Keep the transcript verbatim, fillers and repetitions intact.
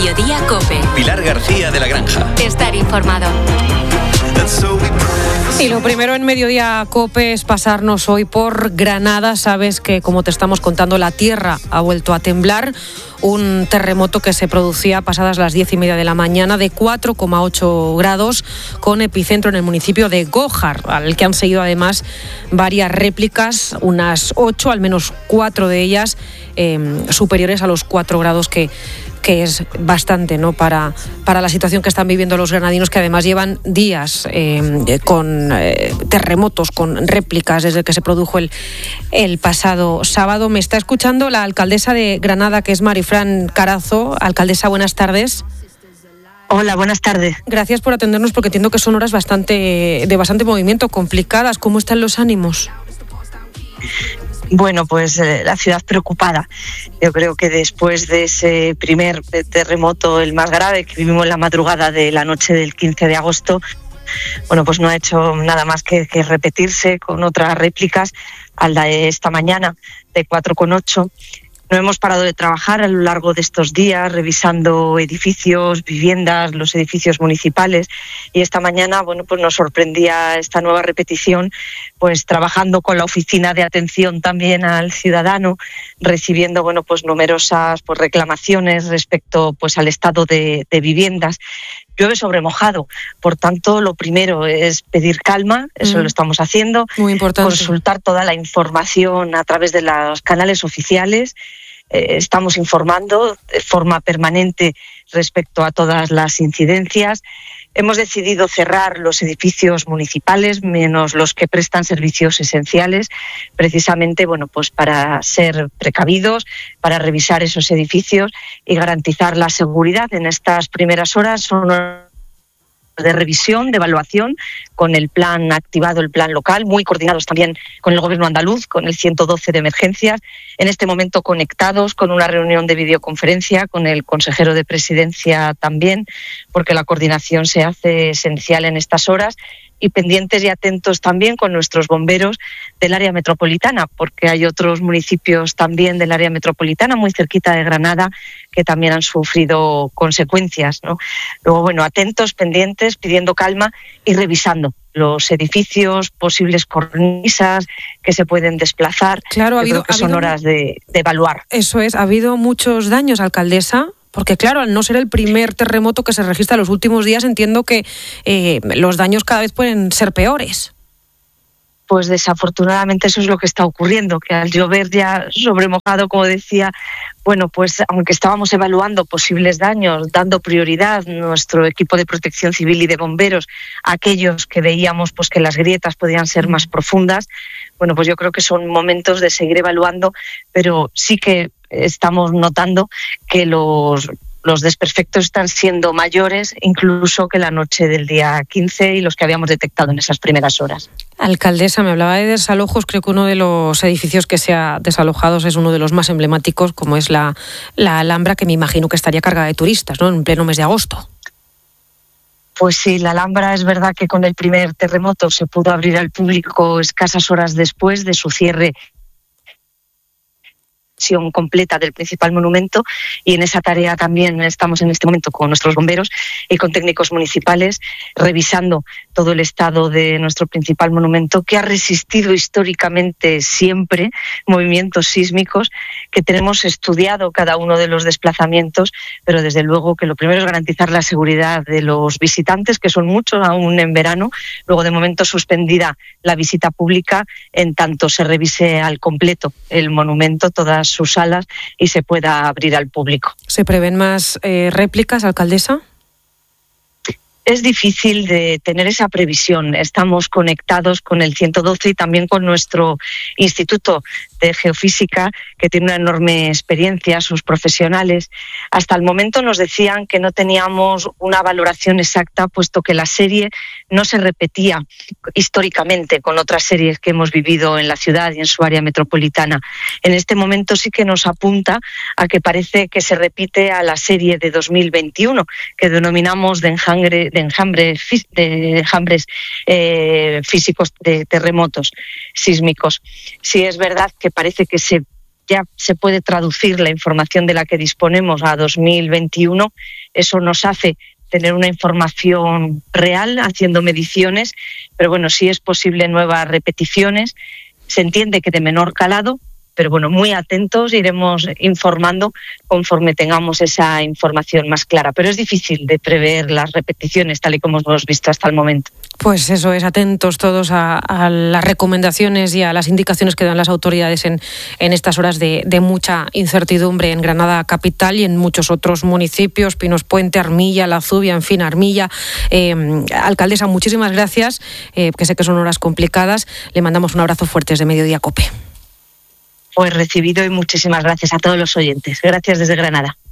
Mediodía COPE. Pilar García de la Granja. Estar informado. Y lo primero en Mediodía COPE es pasarnos hoy por Granada. Sabes que, como te estamos contando, la tierra ha vuelto a temblar. Un terremoto que se producía pasadas las diez y media de la mañana de cuatro coma ocho grados, con epicentro en el municipio de Gójar, al que han seguido además varias réplicas, unas ocho, al menos cuatro de ellas eh, superiores a los cuatro grados que que es bastante, ¿no?, para, para la situación que están viviendo los granadinos, que además llevan días eh, con eh, terremotos, con réplicas desde que se produjo el, el pasado sábado. Me está escuchando la alcaldesa de Granada, que es Marifran Carazo. Alcaldesa, buenas tardes. Hola, buenas tardes. Gracias por atendernos, porque entiendo que son horas bastante de bastante movimiento, complicadas. ¿Cómo están los ánimos? Bueno, pues eh, la ciudad preocupada. Yo creo que después de ese primer terremoto, el más grave, que vivimos en la madrugada de la noche del quince de agosto, bueno, pues no ha hecho nada más que, que repetirse con otras réplicas al de esta mañana de cuatro coma ocho. No hemos parado de trabajar a lo largo de estos días, revisando edificios, viviendas, los edificios municipales, y esta mañana, bueno, pues nos sorprendía esta nueva repetición, pues trabajando con la oficina de atención también al ciudadano, recibiendo, bueno, pues numerosas pues reclamaciones respecto pues al estado de, de viviendas. Llueve sobre mojado, por tanto, lo primero es pedir calma, eso mm. lo estamos haciendo. Muy importante. Consultar toda la información a través de los canales oficiales. Eh, estamos informando de forma permanente respecto a todas las incidencias. Hemos decidido cerrar los edificios municipales, menos los que prestan servicios esenciales, precisamente, bueno, pues para ser precavidos, para revisar esos edificios y garantizar la seguridad. En estas primeras horas son de revisión, de evaluación, con el plan activado, el plan local, muy coordinados también con el gobierno andaluz, con el ciento doce de emergencias, en este momento conectados con una reunión de videoconferencia con el consejero de presidencia también, porque la coordinación se hace esencial en estas horas, y pendientes y atentos también con nuestros bomberos del área metropolitana, porque hay otros municipios también del área metropolitana, muy cerquita de Granada, que también han sufrido consecuencias, ¿no? Luego, bueno, atentos, pendientes, pidiendo calma y revisando los edificios, posibles cornisas que se pueden desplazar. Claro, ha habido, creo que ha son habido, horas de, de evaluar. Eso es, ha habido muchos daños, alcaldesa. Porque claro, al no ser el primer terremoto que se registra en los últimos días, entiendo que eh, los daños cada vez pueden ser peores. Pues desafortunadamente eso es lo que está ocurriendo, que al llover ya sobre mojado, como decía, bueno, pues aunque estábamos evaluando posibles daños, dando prioridad nuestro equipo de protección civil y de bomberos a aquellos que veíamos pues que las grietas podían ser más profundas, bueno, pues yo creo que son momentos de seguir evaluando, pero sí que estamos notando que los, los desperfectos están siendo mayores incluso que la noche del día quince y los que habíamos detectado en esas primeras horas. Alcaldesa, me hablaba de desalojos. Creo que uno de los edificios que se ha desalojado es uno de los más emblemáticos, como es la, la Alhambra, que me imagino que estaría cargada de turistas, ¿no?, en pleno mes de agosto. Pues sí, la Alhambra es verdad que con el primer terremoto se pudo abrir al público escasas horas después de su cierre completa del principal monumento, y en esa tarea también estamos en este momento con nuestros bomberos y con técnicos municipales revisando todo el estado de nuestro principal monumento, que ha resistido históricamente siempre movimientos sísmicos, que tenemos estudiado cada uno de los desplazamientos, pero desde luego que lo primero es garantizar la seguridad de los visitantes, que son muchos aún en verano. Luego, de momento, suspendida la visita pública en tanto se revise al completo el monumento, todas sus salas, y se pueda abrir al público. ¿Se prevén más eh, réplicas, alcaldesa? Es difícil de tener esa previsión. Estamos conectados con el ciento doce y también con nuestro Instituto de Geofísica, que tiene una enorme experiencia, sus profesionales. Hasta el momento nos decían que no teníamos una valoración exacta, puesto que la serie no se repetía históricamente con otras series que hemos vivido en la ciudad y en su área metropolitana. En este momento sí que nos apunta a que parece que se repite a la serie de dos mil veintiuno, que denominamos de enjambre, de enjambres, de enjambres eh, físicos de terremotos sísmicos. Sí es verdad que parece que se ya se puede traducir la información de la que disponemos a dos mil veintiuno. Eso nos hace tener una información real haciendo mediciones, pero bueno, sí es posible nuevas repeticiones. Se entiende que de menor calado, pero bueno, muy atentos, iremos informando conforme tengamos esa información más clara. Pero es difícil de prever las repeticiones tal y como hemos visto hasta el momento. Pues eso es, atentos todos a, a las recomendaciones y a las indicaciones que dan las autoridades en, en estas horas de, de mucha incertidumbre en Granada capital y en muchos otros municipios, Pinos Puente, Armilla, La Zubia, en fin, Armilla. Eh, alcaldesa, muchísimas gracias, eh, que sé que son horas complicadas. Le mandamos un abrazo fuerte desde Mediodía COPE. Pues recibido y muchísimas gracias a todos los oyentes. Gracias desde Granada.